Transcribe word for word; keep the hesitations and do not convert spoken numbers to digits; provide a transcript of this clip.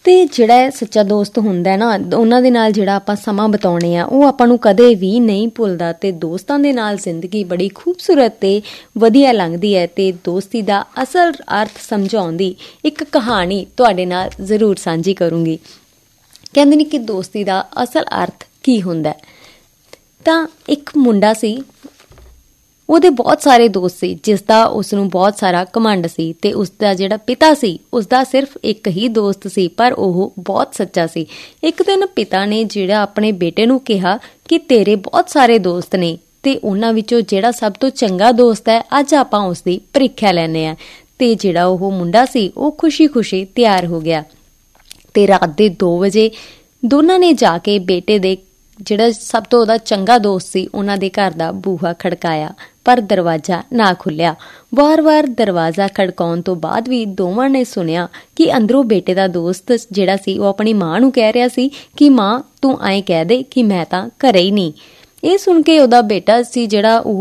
ਤੇ ਜਿਹੜਾ ਸੱਚਾ ਦੋਸਤ ਹੁੰਦਾ ਨਾ, ਉਹਨਾਂ ਦੇ ਨਾਲ ਜਿਹੜਾ ਆਪਾਂ ਸਮਾਂ ਬਿਤਾਉਣੇ ਆ ਉਹ ਆਪਾਂ ਨੂੰ ਕਦੇ ਵੀ ਨਹੀਂ ਭੁੱਲਦਾ। ਤੇ ਦੋਸਤਾਂ ਦੇ ਨਾਲ ਜ਼ਿੰਦਗੀ ਬੜੀ ਖੂਬਸੂਰਤ ਤੇ ਵਧੀਆ ਲੰਘਦੀ ਹੈ। ਤੇ ਦੋਸਤੀ ਦਾ ਅਸਲ ਅਰਥ ਸਮਝਾਉਣ ਦੀ ਇੱਕ ਕਹਾਣੀ ਤੁਹਾਡੇ ਨਾਲ ਜ਼ਰੂਰ ਸਾਂਝੀ ਕਰੂੰਗੀ। ਕਹਿੰਦੇ ਨੇ ਕਿ ਦੋਸਤੀ ਦਾ ਅਸਲ ਅਰਥ ਕੀ ਹੁੰਦਾ। ਤਾਂ ਇੱਕ ਮੁੰਡਾ ਸੀ, ਉਹਦੇ ਬਹੁਤ ਸਾਰੇ ਦੋਸਤ ਸੀ, ਜਿਸ ਦਾ ਉਸਨੂੰ ਬਹੁਤ ਸਾਰਾ ਘਮੰਡ ਸੀ। ਤੇ ਉਸਦਾ ਜਿਹੜਾ ਪਿਤਾ ਸੀ, ਉਸਦਾ ਸਿਰਫ ਇੱਕ ਹੀ ਦੋਸਤ ਸੀ, ਪਰ ਉਹ ਬਹੁਤ ਸੱਚਾ ਸੀ। ਇੱਕ ਦਿਨ ਪਿਤਾ ਨੇ ਜਿਹੜਾ ਆਪਣੇ ਬੇਟੇ ਨੂੰ ਕਿਹਾ ਕਿ ਤੇਰੇ ਬਹੁਤ ਸਾਰੇ ਦੋਸਤ ਨੇ, ਤੇ ਉਹਨਾਂ ਵਿੱਚੋਂ ਜਿਹੜਾ ਸਭ ਤੋਂ ਚੰਗਾ ਦੋਸਤ ਹੈ, ਅੱਜ ਆਪਾਂ ਉਸਦੀ ਪ੍ਰੀਖਿਆ ਲੈਂਦੇ ਹਾਂ। ਤੇ ਜਿਹੜਾ ਉਹ ਮੁੰਡਾ ਸੀ, ਉਹ ਖੁਸ਼ੀ ਖੁਸ਼ੀ ਤਿਆਰ ਹੋ ਗਿਆ। ਤੇ ਰਾਤ ਦੇ ਦੋ ਵਜੇ ਦੋਨਾਂ ਨੇ ਜਾ ਕੇ ਬੇਟੇ ਦੇ ਜਿਹੜਾ ਸਭ ਤੋਂ ਉਹਦਾ ਚੰਗਾ ਦੋਸਤ ਸੀ, ਉਹਨਾਂ ਦੇ ਘਰ ਦਾ ਬੂਹਾ ਖੜਕਾਇਆ, ਪਰ ਦਰਵਾਜ਼ਾ ਨਾ ਖੁੱਲਿਆ। ਵਾਰ-ਵਾਰ ਦਰਵਾਜ਼ਾ ਖੜਕਾਉਣ ਤੋਂ ਬਾਅਦ ਵੀ ਦੋਵਾਂ ਨੇ ਸੁਣਿਆ ਕਿ ਅੰਦਰੋਂ ਬੇਟੇ ਦਾ ਦੋਸਤ ਜਿਹੜਾ ਸੀ, ਉਹ ਆਪਣੀ ਮਾਂ ਨੂੰ ਕਹਿ ਰਿਹਾ ਸੀ ਕਿ ਮਾਂ ਤੂੰ ਐਂ ਕਹਿ ਦੇ ਕਿ ਮੈਂ ਤਾਂ ਘਰੇ ਹੀ ਨਹੀਂ। ਇਹ ਸੁਣ ਕੇ ਉਹਦਾ ਬੇਟਾ ਸੀ ਜਿਹੜਾ ਉਹ